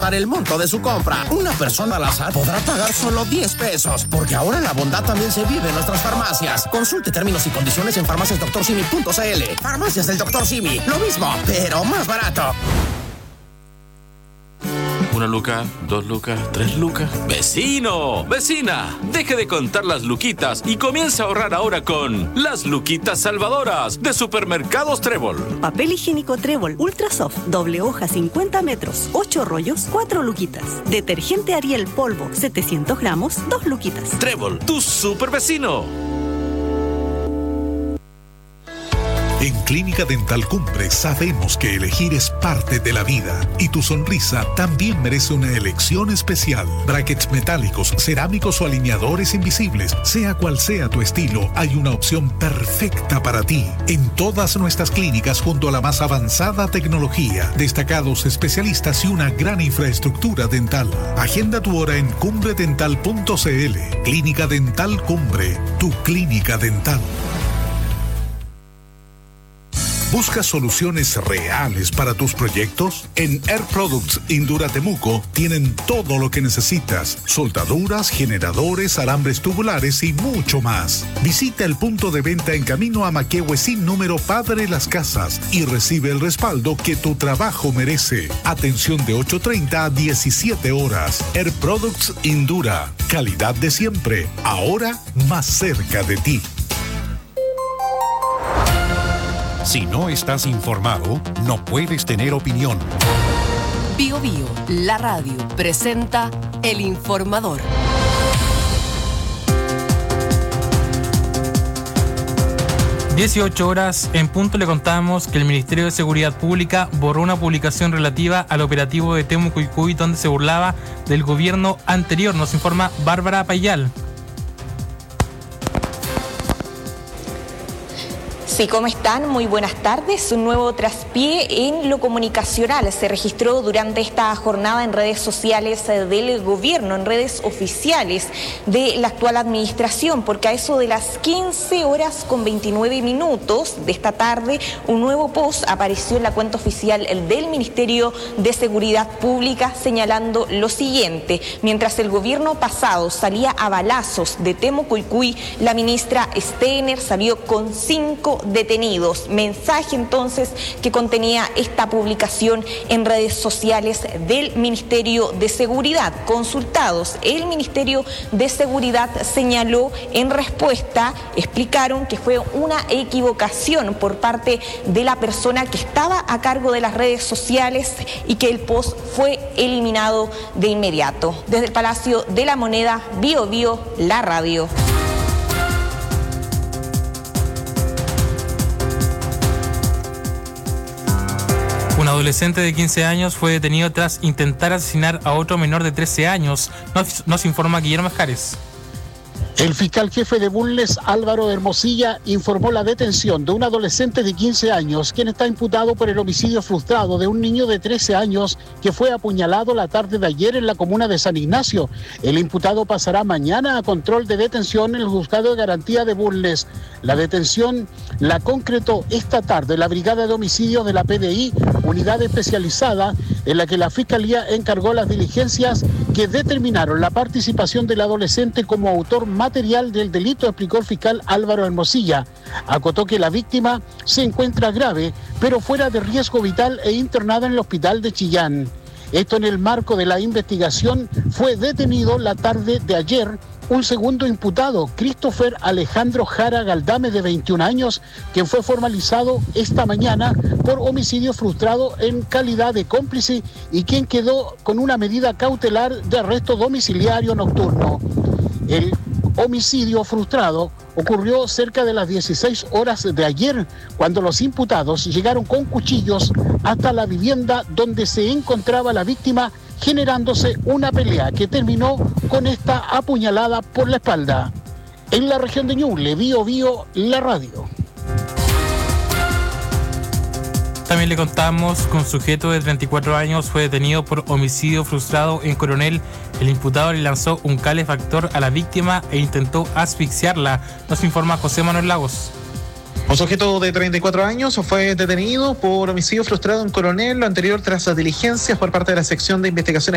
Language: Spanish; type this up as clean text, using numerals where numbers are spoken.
aportar el monto de su compra. Una persona al azar podrá pagar solo 10 pesos, porque ahora la bondad también se vive en nuestras farmacias. Consulte términos y condiciones en farmaciasdoctorsimi.cl. Farmacias del Dr. Simi, lo mismo, pero más barato. 1 luca, 2 lucas, 3 lucas. ¡Vecino! ¡Vecina! Deje de contar las luquitas y comienza a ahorrar ahora con las luquitas salvadoras de Supermercados Trébol. Papel higiénico Trébol Ultra Soft, doble hoja 50 metros, 8 rollos, 4 luquitas. Detergente Ariel polvo, 700 gramos, 2 luquitas. Trébol, tu super vecino. En Clínica Dental Cumbre sabemos que elegir es parte de la vida y tu sonrisa también merece una elección especial. Brackets metálicos, cerámicos o alineadores invisibles, sea cual sea tu estilo, hay una opción perfecta para ti. En todas nuestras clínicas junto a la más avanzada tecnología, destacados especialistas y una gran infraestructura dental. Agenda tu hora en cumbredental.cl. Clínica Dental Cumbre, tu clínica dental. ¿Buscas soluciones reales para tus proyectos? En Air Products Indura Temuco tienen todo lo que necesitas: soldaduras, generadores, alambres tubulares y mucho más. Visita el punto de venta en camino a Maquehue sin número Padre Las Casas y recibe el respaldo que tu trabajo merece. Atención de 8:30 a 17 horas. Air Products Indura. Calidad de siempre. Ahora más cerca de ti. Si no estás informado, no puedes tener opinión. Bio Bio, la radio, presenta El Informador. (18:00) en punto le contamos que el Ministerio de Seguridad Pública borró una publicación relativa al operativo de Temuco y Cuy donde se burlaba del gobierno anterior. Nos informa Bárbara Payal. Sí, ¿cómo están? Muy buenas tardes. Un nuevo traspié en lo comunicacional se registró durante esta jornada en redes sociales del gobierno, en redes oficiales de la actual administración, porque a eso de las 15:29 de esta tarde, un nuevo post apareció en la cuenta oficial del Ministerio de Seguridad Pública señalando lo siguiente: mientras el gobierno pasado salía a balazos de Temuco y Cuy, la ministra Steiner salió con 5 detenidos. Mensaje entonces que contenía esta publicación en redes sociales del Ministerio de Seguridad. Consultados, el Ministerio de Seguridad señaló en respuesta, explicaron que fue una equivocación por parte de la persona que estaba a cargo de las redes sociales y que el post fue eliminado de inmediato. Desde el Palacio de la Moneda, Bio Bio, la radio. Un adolescente de 15 años fue detenido tras intentar asesinar a otro menor de 13 años. Nos informa Guillermo Escares. El fiscal jefe de Bulnes, Álvaro Hermosilla, informó la detención de un adolescente de 15 años, quien está imputado por el homicidio frustrado de un niño de 13 años que fue apuñalado la tarde de ayer en la comuna de San Ignacio. El imputado pasará mañana a control de detención en el juzgado de garantía de Bulnes. La detención la concretó esta tarde la Brigada de Homicidios de la PDI, unidad especializada en la que la Fiscalía encargó las diligencias que determinaron la participación del adolescente como autor material del delito, explicó el fiscal Álvaro Hermosilla. Acotó que la víctima se encuentra grave, pero fuera de riesgo vital e internada en el hospital de Chillán. Esto en el marco de la investigación fue detenido la tarde de ayer un segundo imputado, Christopher Alejandro Jara Galdame, de 21 años, quien fue formalizado esta mañana por homicidio frustrado en calidad de cómplice y quien quedó con una medida cautelar de arresto domiciliario nocturno. El homicidio frustrado ocurrió cerca de las 16 horas de ayer, cuando los imputados llegaron con cuchillos hasta la vivienda donde se encontraba la víctima, generándose una pelea que terminó con esta apuñalada por la espalda. En la región de Ñuble, Bio Bio, la radio. También le contamos que un sujeto de 34 años fue detenido por homicidio frustrado en Coronel. El imputado le lanzó un calefactor a la víctima e intentó asfixiarla. Nos informa José Manuel Lagos. Un sujeto de 34 años fue detenido por homicidio frustrado en Coronel, lo anterior tras las diligencias por parte de la sección de investigaciones